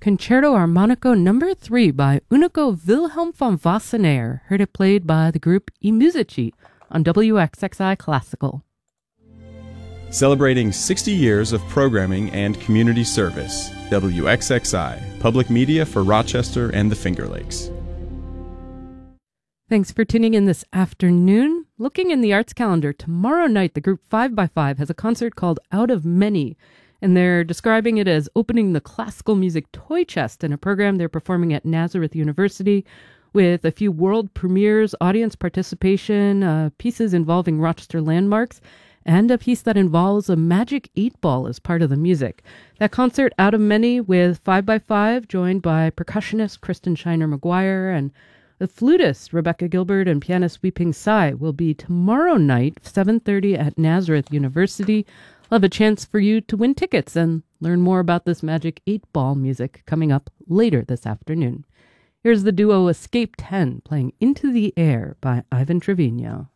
Concerto Armonico No. 3 by Unico Wilhelm von Wassenaer. Heard it played by the group I Musici on WXXI Classical. Celebrating 60 years of programming and community service. WXXI, public media for Rochester and the Finger Lakes. Thanks for tuning in this afternoon. Looking in the arts calendar, tomorrow night the group 5x5 has a concert called Out of Many, and they're describing it as opening the classical music toy chest in a program they're performing at Nazareth University with a few world premieres, audience participation, pieces involving Rochester landmarks, and a piece that involves a magic 8-ball as part of the music. That concert, Out of Many, with 5x5, joined by percussionist Kristen Shiner-McGuire and the flutist Rebecca Gilbert and pianist Weeping Sai, will be tomorrow night, 7:30 at Nazareth University. I'll have a chance for you to win tickets and learn more about this magic 8-ball music coming up later this afternoon. Here's the duo Escape 10 playing Into the Air by Ivan Trevino.